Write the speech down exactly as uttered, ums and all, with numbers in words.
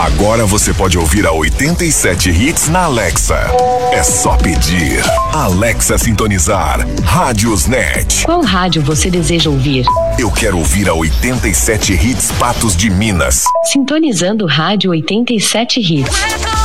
Agora você pode ouvir a oitenta e sete Hits na Alexa. É só pedir. Alexa sintonizar. Rádiosnet. Qual rádio você deseja ouvir? Eu quero ouvir a oitenta e sete Hits Patos de Minas. Sintonizando Rádio oitenta e sete Hits.